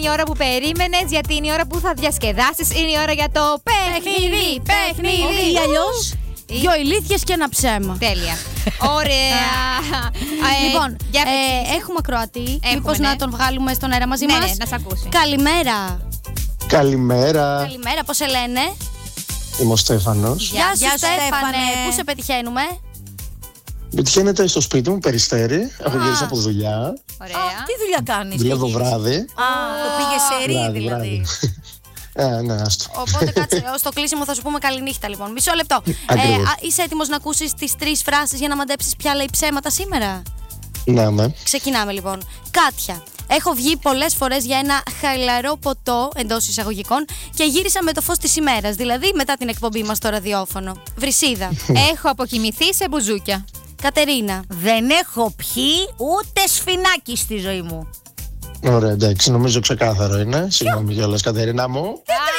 η ώρα που περίμενες, γιατί είναι η ώρα που θα διασκεδάσεις, είναι η ώρα για το παιχνίδι. Παιχνίδι. Ή αλλιώς, δυο ηλίθιες και ένα ψέμα. Τέλεια. Ωραία. Λοιπόν, έχουμε ακροατή. Μήπως ναι. να τον βγάλουμε στον αέρα μαζί Ναι, μας? ναι, να σ' ακούσει. Καλημέρα. Καλημέρα. Καλημέρα, πώς σε λένε? Είμαι ο Στέφανος. Γεια σου, Γεια Στέφανε. Στέφανε. Πού σε πετυχαίνουμε? Πετυχαίνετε στο σπίτι μου, Περιστέρι. Έχω γυρίσει από δουλειά. Ωραία. Τι δουλειά κάνεις? Δουλεύω βράδυ. Το πήγε σε ρί Βράδυ, δηλαδή. Ναι, άστο. Οπότε κάτσε, στο κλείσιμο θα σου πούμε καληνύχτα λοιπόν. Μισό λεπτό. Ακριβώς. Είσαι έτοιμος να ακούσεις τις 3 φράσεις για να μαντέψεις ποια λέει ψέματα σήμερα? Ναι, με. Ξεκινάμε λοιπόν. Κάτια. Έχω βγει πολλές φορές για ένα χαλαρό ποτό εντός εισαγωγικών και γύρισα με το φως της ημέρας, δηλαδή μετά την εκπομπή μας στο ραδιόφωνο. Βρυσίδα. Έχω αποκοιμηθεί σε μπουζούκια. Κατερίνα. Δεν έχω πιει ούτε σφινάκι στη ζωή μου. Ωραία, εντάξει, νομίζω ξεκάθαρο είναι. Συγγνώμη κιόλας, Κατερίνα μου.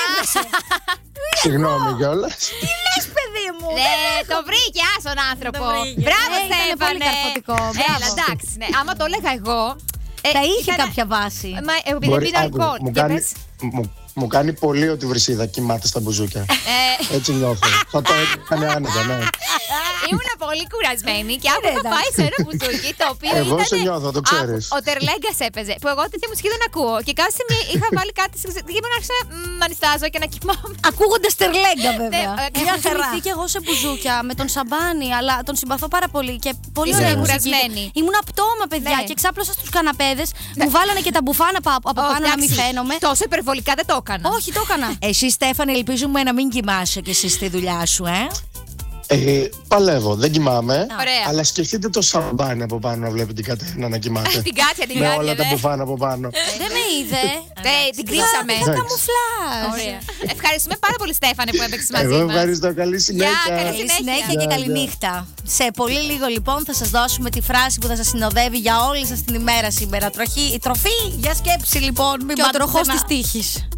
Συγγνώμη κιόλας. Τι λες, παιδί μου? Το βρήκε, τον άνθρωπο. Το βρήκε. Μπράβο, Ήταν Στέφανε. πολύ καρποτικό. Έλα, Μπράβο. εντάξει. Ναι. Άμα το έλεγα εγώ. Θα είχε ήταν- κάποια βάση. Μα επειδή Μπορεί- πίνω άκου, αλκοόλ. μου Για κάνει- πες. Μου κάνει πολύ ότι η Βρυσίδα κοιμάται στα μπουζούκια. Έτσι νιώθω. Θα το έκανε άνετα, ναι. Ήμουν πολύ κουρασμένη και άκουγα πάει σε ένα μπουζούκι το οποίο Εγώ ήταν. σε νιώθω, το ξέρεις. Ο Τερλέγκας έπαιζε. Που εγώ τέτοια μουσική δεν ακούω. Και κάποια στιγμή είχα βάλει κάτι. Και ήμουν άρχισα να νιστάζω και να κοιμάμαι. Ακούγονται στερλέγκα βέβαια. Ναι, Έχω θυμηθεί και εγώ σε μπουζούκια με τον Σαμπάνι, αλλά τον συμπαθώ πάρα πολύ και πολύ Είσαι ωραία μουσική. κουρασμένη. Ήμουν πτώμα, παιδιά, Ναι. και ξάπλωσα στους καναπέδες. Μου βάλανε και τα μπουφάνα από πάνω να μην φαίνομαι. Τόσο υπερβολικά δεν το έκανα. Όχι, το έκανα. Εσύ, Στέφανε, ελπίζουμε να μην κοιμάσαι κι εσύ στη δουλειά σου, Παλεύω, δεν κοιμάμαι. Ωραία. Αλλά σκεφτείτε το σαμπάνι από πάνω να βλέπει την Κατερίνα να κοιμάται. Την Κάτια, την Με Κάτια. όλα τα δε. μπουφάνα από πάνω. Δεν με είδε. Την κρύψαμε. Εντάξει. Καμουφλάζ. Ωραία. Ευχαριστούμε πάρα πολύ, Στέφανε, που έπαιξε μαζί Εγώ μας. ευχαριστώ, καλή συνέχεια. καλή Καλή συνέχεια. συνέχεια και Γεια, καλή γεια. νύχτα. Σε πολύ λίγο λοιπόν θα σας δώσουμε τη φράση που θα σας συνοδεύει για όλη σας την ημέρα σήμερα. Τροφή για σκέψη λοιπόν. Μην Και ο πάτε τροχός πουθενά. της τύχης.